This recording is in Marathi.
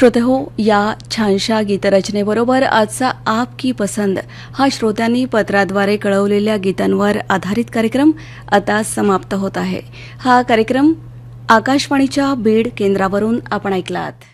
श्रोते हो, या छानशा गीतरचनेबरोबर आजचा आपकी पसंद हा श्रोत्यांनी पत्राद्वारे कळवलेल्या गीतांवर आधारित कार्यक्रम आता समाप्त होत आहे. हा कार्यक्रम आकाशवाणीच्या बीड केंद्रावरून आपण ऐकलात.